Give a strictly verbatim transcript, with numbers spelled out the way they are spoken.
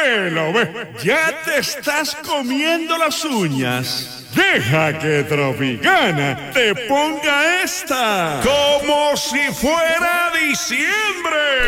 Velo, ve. Ya te estás comiendo las uñas. Deja que Tropicana te ponga esta como si fuera diciembre.